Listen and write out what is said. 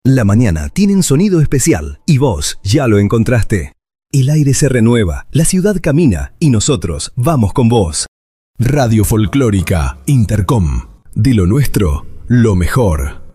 La mañana tiene un sonido especial y vos ya lo encontraste. El aire se renueva, la ciudad camina y nosotros vamos con vos. Radio Folclórica Intercom. De lo nuestro, lo mejor.